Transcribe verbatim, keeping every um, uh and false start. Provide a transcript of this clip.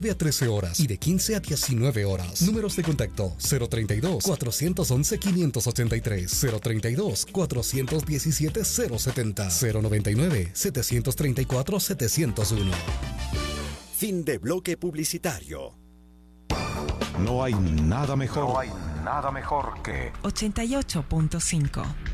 a trece horas y de quince a diecinueve horas. Números de contacto cero treinta y dos, cuatrocientos once, quinientos ochenta y tres, cero treinta y dos, cuatrocientos diecisiete, cero setenta, cero noventa y nueve, setecientos treinta y cuatro, setecientos uno. Fin de bloque publicitario. No hay nada mejor. No hay nada mejor que ochenta y ocho punto cinco.